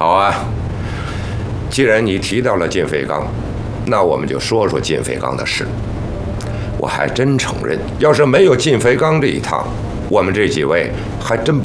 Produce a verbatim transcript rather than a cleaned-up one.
好啊，既然你提到了靳飞刚，那我们就说说靳飞刚的事。我还真承认，要是没有靳飞刚这一趟，我们这几位还真不